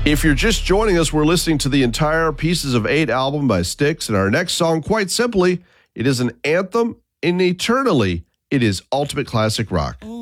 If you're just joining us, we're listening to the entire Pieces of 8 album by Styx, and our next song, quite simply, it is an anthem, and eternally, it is ultimate classic rock.